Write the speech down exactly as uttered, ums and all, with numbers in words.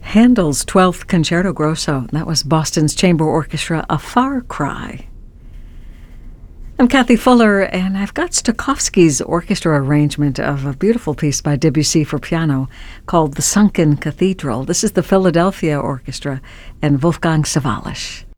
Handel's twelfth Concerto Grosso. That was Boston's Chamber Orchestra, A Far Cry. I'm Kathy Fuller, and I've got Stokowski's orchestra arrangement of a beautiful piece by Debussy for piano called The Sunken Cathedral. This is the Philadelphia Orchestra and Wolfgang Sawallisch.